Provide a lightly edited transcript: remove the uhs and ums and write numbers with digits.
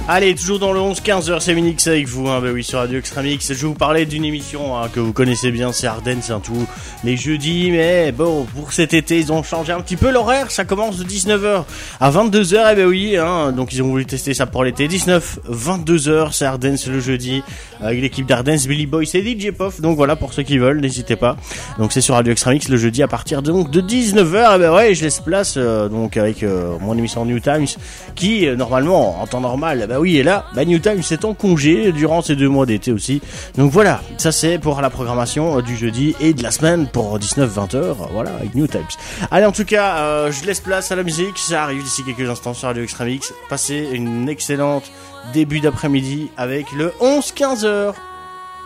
Allez, toujours dans le 11-15h, c'est Minix avec vous, hein, bah oui, sur Radio Extramix. Je vais vous parler d'une émission que vous connaissez bien, c'est Ardennes, c'est un tout les jeudis, mais bon, pour cet été, ils ont changé un petit peu l'horaire, ça commence de 19h à 22h, et bah oui, hein, donc ils ont voulu tester ça pour l'été, 19-22h, c'est Ardennes le jeudi, avec l'équipe d'Ardennes, Billy Boy, c'est DJ Poff, donc voilà, pour ceux qui veulent, n'hésitez pas. Donc c'est sur Radio Extramix le jeudi à partir de 19h, et bah ouais, je laisse place, donc avec mon émission New Times, qui, normalement, en temps normal, bah oui, et là, New Times c'est en congé durant ces 2 mois d'été aussi. Donc voilà, ça c'est pour la programmation du jeudi et de la semaine pour 19-20h, voilà, avec New Times. Allez, en tout cas, je laisse place à la musique, ça arrive d'ici quelques instants sur Radio Extramix. Passez une excellente début d'après-midi avec le 11-15h.